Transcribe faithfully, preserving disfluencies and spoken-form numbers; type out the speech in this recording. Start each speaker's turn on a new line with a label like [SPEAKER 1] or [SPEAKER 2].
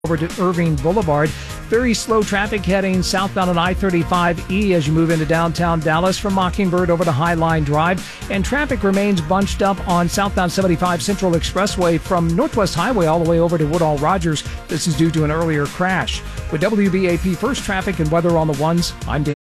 [SPEAKER 1] over to Irving Boulevard. Very slow traffic heading southbound on I thirty-five E as you move into downtown Dallas from Mockingbird over to Highline Drive. And traffic remains bunched up on southbound seventy-five Central Expressway from Northwest Highway all the way over to Woodall Rogers. This is due to an earlier crash. With W B A P First Traffic and Weather on the Ones, I'm Dave.